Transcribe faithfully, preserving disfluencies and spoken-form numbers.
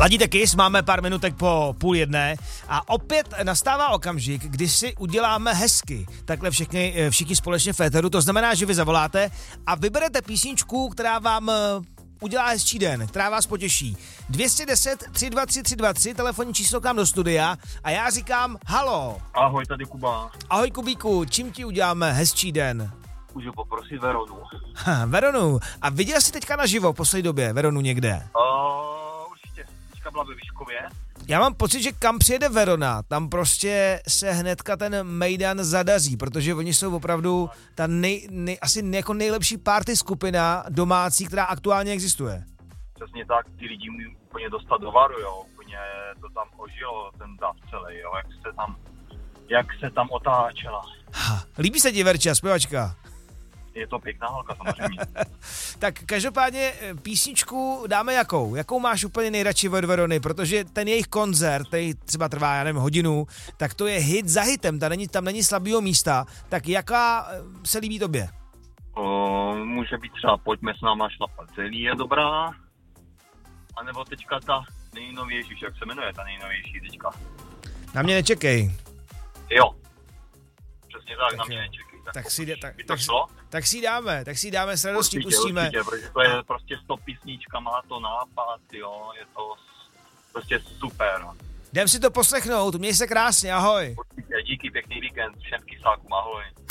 Ladíte Kiss, máme pár minutek po půl jedné a opět nastává okamžik, kdy si uděláme hezky. Takhle všichni, všichni společně v éteru, to znamená, že vy zavoláte a vyberete písničku, která vám udělá hezčí den, která vás potěší. dvě set deset, tři dva tři, tři dva tři, telefonní číslo k nám do studia a já říkám halo. Ahoj, tady Kuba. Ahoj Kubíku, čím ti uděláme hezčí den? Můžu poprosit Veronu. Ha, Veronu. A viděl jsi teďka naživo v poslední době Veronu někde? Uh, určitě. Teďka byla ve Výškově. Já mám pocit, že kam přijede Verona, tam prostě se hnedka ten mejdan zadaří, protože oni jsou opravdu ta nej, nej, asi jako nejlepší party skupina domácí, která aktuálně existuje. Přesně tak, ty lidi můžou úplně dostat do varu, jo, úplně to tam ožilo, ten dav celý, jo, jak se tam, jak se tam otáčela. Ha, líbí se ti Verča, zpěvačka? Je to pěkná holka samozřejmě. Tak každopádně písničku dáme jakou? Jakou máš úplně nejradši od Verony? Protože ten jejich koncert, který třeba trvá, já nevím, hodinu, tak to je hit za hitem, tam není, tam není slabýho místa. Tak jaká se líbí tobě? O, může být třeba Pojďme s náma šlapat celý je dobrá. A nebo teďka ta nejnovější, jak se jmenuje ta nejnovější teďka? Na mě nečekej. Jo. Přesně tak, tak na mě jo. nečekej. Tak, tak, si, tak, tak, tak, tak, tak si dáme, tak si dáme s radostí, určitě, pustíme. Určitě, protože to je prostě sto písnička, má to nápad, jo, je to prostě super. Jdem si to poslechnout, měj se krásně, ahoj. Určitě, díky, pěkný víkend, všem kysákům, ahoj.